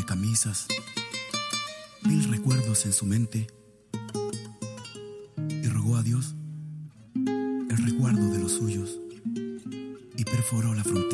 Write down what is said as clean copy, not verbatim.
de camisas, mil recuerdos en su mente, y rogó a Dios el resguardo de los suyos, y perforó la frontera.